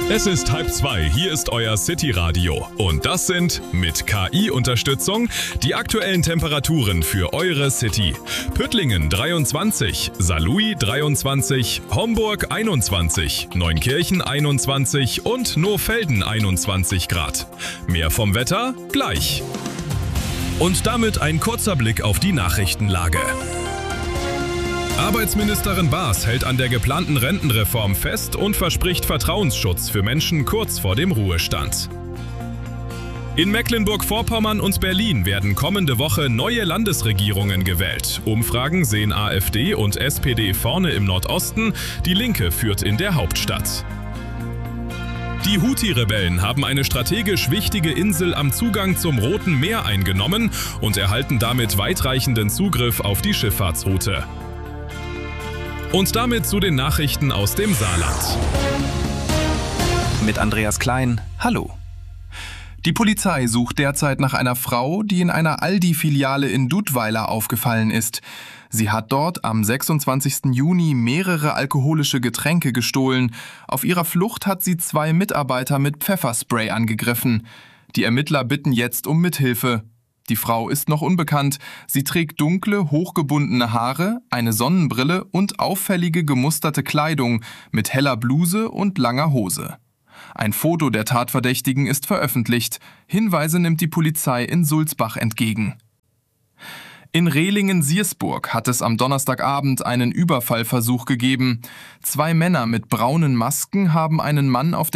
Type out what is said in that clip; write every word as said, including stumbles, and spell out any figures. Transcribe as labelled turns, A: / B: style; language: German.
A: Es ist halb zwei, hier ist euer City-Radio. Und das sind, mit K I-Unterstützung, die aktuellen Temperaturen für eure City. Püttlingen dreiundzwanzig, Saarlouis dreiundzwanzig, Homburg einundzwanzig, Neunkirchen einundzwanzig und Nohfelden einundzwanzig Grad. Mehr vom Wetter gleich. Und damit ein kurzer Blick auf die Nachrichtenlage. Arbeitsministerin Baas hält an der geplanten Rentenreform fest und verspricht Vertrauensschutz für Menschen kurz vor dem Ruhestand. In Mecklenburg-Vorpommern und Berlin werden kommende Woche neue Landesregierungen gewählt. Umfragen sehen AfD und S P D vorne im Nordosten, die Linke führt in der Hauptstadt. Die Houthi-Rebellen haben eine strategisch wichtige Insel am Zugang zum Roten Meer eingenommen und erhalten damit weitreichenden Zugriff auf die Schifffahrtsroute. Und damit zu den Nachrichten aus dem Saarland.
B: Mit Andreas Klein, hallo. Die Polizei sucht derzeit nach einer Frau, die in einer Aldi-Filiale in Dudweiler aufgefallen ist. Sie hat dort am sechsundzwanzigsten Juni mehrere alkoholische Getränke gestohlen. Auf ihrer Flucht hat sie zwei Mitarbeiter mit Pfefferspray angegriffen. Die Ermittler bitten jetzt um Mithilfe. Die Frau ist noch unbekannt. Sie trägt dunkle, hochgebundene Haare, eine Sonnenbrille und auffällige gemusterte Kleidung mit heller Bluse und langer Hose. Ein Foto der Tatverdächtigen ist veröffentlicht. Hinweise nimmt die Polizei in Sulzbach entgegen. In Rehlingen-Siersburg hat es am Donnerstagabend einen Überfallversuch gegeben. Zwei Männer mit braunen Masken haben einen Mann auf der